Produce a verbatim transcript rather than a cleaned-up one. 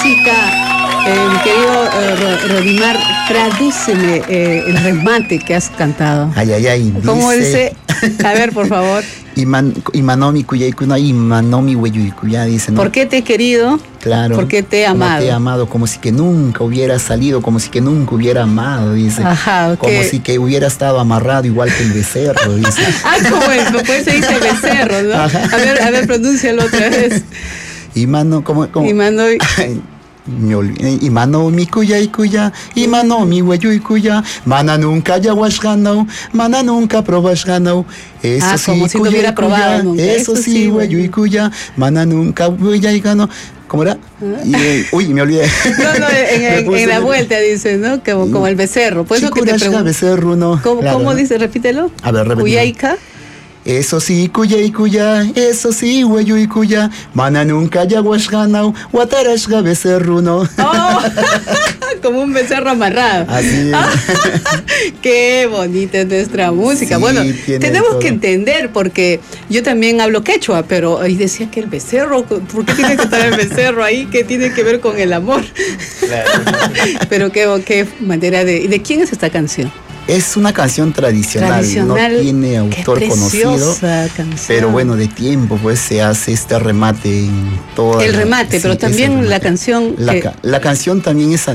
música. Eh, mi querido eh, Rodimar, tradúceme eh, el remate que has cantado. Ay, ay, ay. ¿Cómo dice? A ver, por favor. Iman, imanomi kuyaykuna, imanomi weyuykuya, dice, ¿no? ¿Por qué te he querido? Claro. ¿Por qué te he amado? Como te he amado, como si que nunca hubiera salido, como si que nunca hubiera amado, dice. Ajá, ok. Como si que hubiera estado amarrado igual que el becerro, dice. Ah, como es, pues se dice becerro, ¿no? Ajá. A ver, a ver, pronúncialo otra vez. Imano, como, como. Imano. Ay, me olvidé. Imano mi kuya y kuya, imano mi hueyo y kuya, mana nunca ya ganado, mana nunca probas ganado. Eso Ah, sí, como si no hubiera probado nunca. Eso, eso sí, hueyo y kuya, mana nunca huella y gano. ¿Cómo era? Y, eh, uy, me olvidé. No, no, en, en, en la vuelta dice, ¿no? Como, como el becerro. Por eso que te pregunto. Becerro, no. ¿Cómo, Claro, ¿cómo ¿no? dice? Repítelo. A ver, repítelo. Cuyaica. Eso sí, kuya y kuya, eso sí, hueyo y kuya, mana nunca ya ganado, guatarashga becerro, no. Oh, como un becerro amarrado. Así es. Ah, qué bonita es nuestra música. Sí, bueno, tiene tenemos todo. que entender, porque yo también hablo quechua, pero ahí decía que el becerro, ¿por qué tiene que estar el becerro ahí? ¿Qué tiene que ver con el amor? Claro. Pero qué, qué manera de... ¿De quién es esta canción? Es una canción tradicional, Tradicional, no tiene autor qué conocido, canción. pero bueno, de tiempo pues se hace este remate en toda El la- remate, sí, pero ese también remate. la canción La, que- ca- la canción también es